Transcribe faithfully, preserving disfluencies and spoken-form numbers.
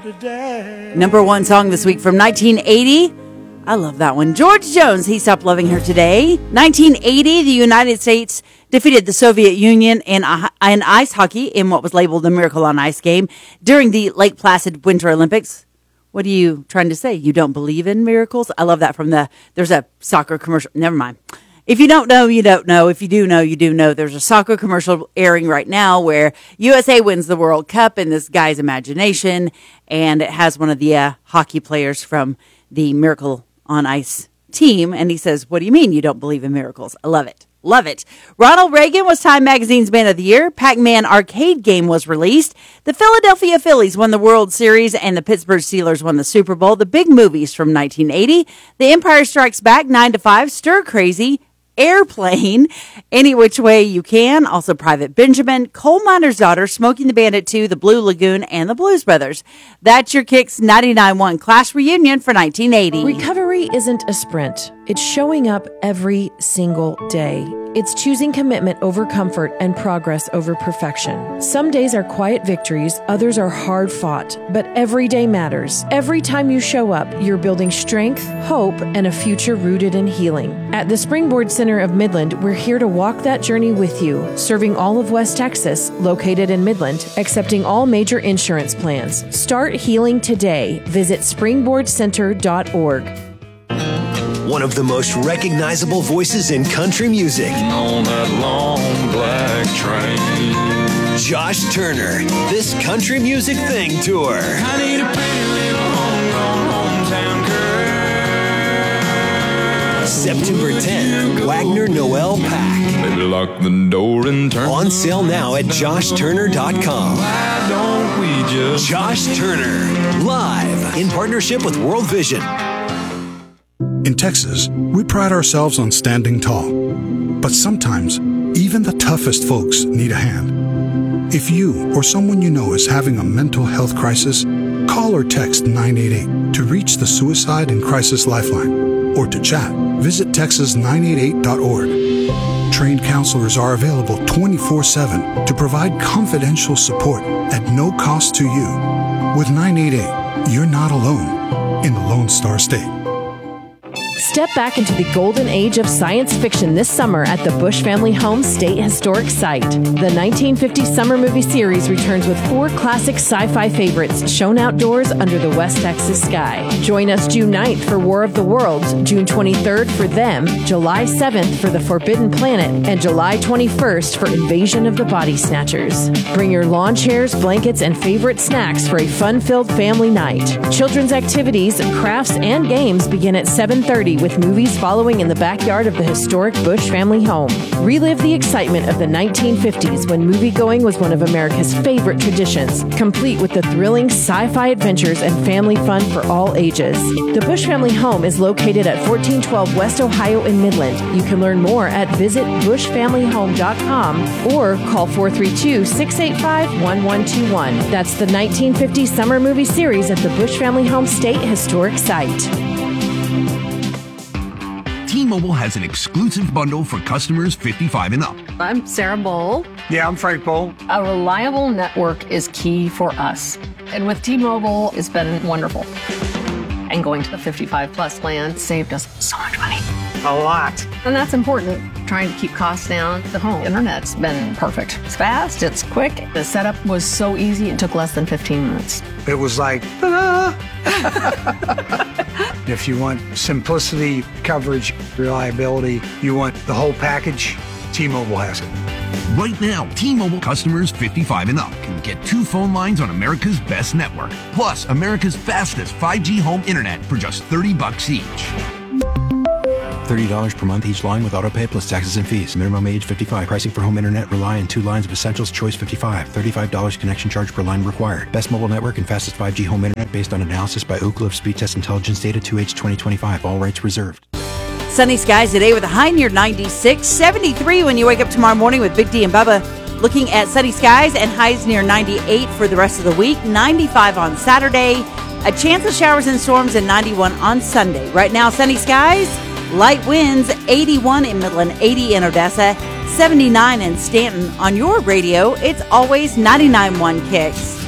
Number one song this week from nineteen eighty. I love that one. George Jones, He Stopped Loving Her Today. nineteen eighty, the United States defeated the Soviet Union in, uh, in ice hockey in what was labeled the Miracle on Ice game during the Lake Placid Winter Olympics. What are you trying to say? You don't believe in miracles? I love that from the, there's a soccer commercial. Never mind. If you don't know, you don't know. If you do know, you do know. There's a soccer commercial airing right now where U S A wins the World Cup in this guy's imagination, and it has one of the uh, hockey players from the Miracle on Ice team, and he says, what do you mean you don't believe in miracles? I love it. Love it. Ronald Reagan was Time Magazine's Man of the Year. Pac-Man arcade game was released. The Philadelphia Phillies won the World Series, and the Pittsburgh Steelers won the Super Bowl. The big movies from nineteen eighty, The Empire Strikes Back, nine to five, Stir Crazy, Airplane, Any Which Way You Can, also Private Benjamin, Coal Miner's Daughter, Smoking the Bandit two, The Blue Lagoon, and The Blues Brothers. That's your Kicks ninety-nine point one Class Reunion for nineteen eighty. Recovery isn't a sprint. It's showing up every single day. It's choosing commitment over comfort and progress over perfection. Some days are quiet victories, others are hard fought, but every day matters. Every time you show up, you're building strength, hope, and a future rooted in healing. At the Springboard Center of Midland, we're here to walk that journey with you, serving all of West Texas, located in Midland, accepting all major insurance plans. Start healing today. Visit springboard center dot org. One of the most recognizable voices in country music. On that long black train. Josh Turner, This Country Music Thing Tour. I need a pretty little homegrown hometown girl. September tenth, Wagner Noel Pack. Maybe lock the door and turn. On sale now at josh turner dot com. Why don't we just Josh Turner, live in partnership with World Vision. In Texas, we pride ourselves on standing tall. But sometimes, even the toughest folks need a hand. If you or someone you know is having a mental health crisis, call or text nine eight eight to reach the Suicide and Crisis Lifeline. Or to chat, visit texas nine eight eight dot org. Trained counselors are available twenty-four seven to provide confidential support at no cost to you. With nine eight eight, you're not alone in the Lone Star State. Step back into the golden age of science fiction this summer at the Bush Family Home State Historic Site. The nineteen fifty summer movie series returns with four classic sci-fi favorites shown outdoors under the West Texas sky. Join us June ninth for War of the Worlds, June twenty-third for Them, July seventh for The Forbidden Planet, and July twenty-first for Invasion of the Body Snatchers. Bring your lawn chairs, blankets, and favorite snacks for a fun-filled family night. Children's activities, crafts, and games begin at seven thirty with movies following in the backyard of the historic Bush Family Home. Relive the excitement of the nineteen fifties when moviegoing was one of America's favorite traditions, complete with the thrilling sci-fi adventures and family fun for all ages. The Bush Family Home is located at fourteen twelve West Ohio in Midland. You can learn more at visit bush family home dot com or call four three two, six eight five, one one two one. That's the nineteen fifty summer movie series at the Bush Family Home State Historic Site. T-Mobile has an exclusive bundle for customers fifty-five and up. I'm Sarah Bowl. Yeah, I'm Frank Bowl. A reliable network is key for us. And with T-Mobile, it's been wonderful. And going to the fifty-five plus plan saved us so much money. A lot. And that's important. Trying to keep costs down. The home internet's been perfect. It's fast, it's quick. The setup was so easy, it took less than fifteen minutes. It was like, ta-da! If you want simplicity, coverage, reliability, you want the whole package, T-Mobile has it. Right now, T-Mobile customers fifty-five and up can get two phone lines on America's best network, plus America's fastest five G home internet for just thirty bucks each. thirty dollars per month each line with autopay plus taxes and fees. Minimum age fifty-five. Pricing for home internet rely on two lines of Essentials Choice fifty-five. thirty-five dollars connection charge per line required. Best mobile network and fastest five G home internet based on analysis by Oak Cliff Speed Test Intelligence Data two H twenty twenty-five. All rights reserved. Sunny skies today with a high near ninety-six. seventy-three when you wake up tomorrow morning with Big D and Bubba. Looking at sunny skies and highs near ninety-eight for the rest of the week. ninety-five on Saturday. A chance of showers and storms and ninety-one on Sunday. Right now, sunny skies. Light winds, eighty-one in Midland, eighty in Odessa, seventy-nine in Stanton. On your radio, it's always ninety-nine point one Kicks.